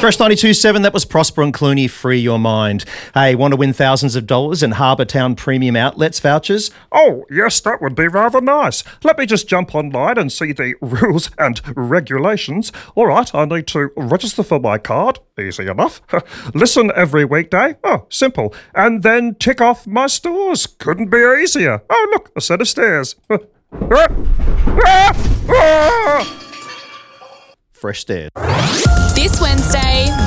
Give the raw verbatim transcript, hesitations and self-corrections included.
Fresh ninety-two point seven, that was Prosper and Clooney, Free Your Mind. Hey, want to win thousands of dollars in Harbour Town Premium Outlets vouchers? Oh, yes, that would be rather nice. Let me just jump online and see the rules and regulations. All right, I need to register for my card. Easy enough. Listen every weekday. Oh, simple. And then tick off my stores. Couldn't be easier. Oh, look, a set of stairs. Fresh stairs. This Wednesday,